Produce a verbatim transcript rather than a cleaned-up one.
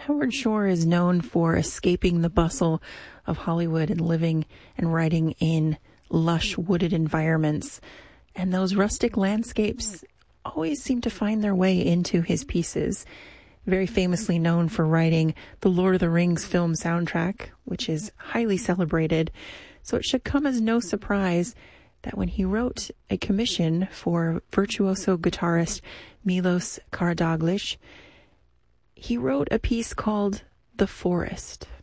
Howard Shore is known for escaping the bustle of Hollywood and living and writing in lush wooded environments. And those rustic landscapes always seem to find their way into his pieces. Very famously known for writing the Lord of the Rings film soundtrack, which is highly celebrated. So it should come as no surprise that when he wrote a commission for virtuoso guitarist Milos Karadoglish, he wrote a piece called The Forest.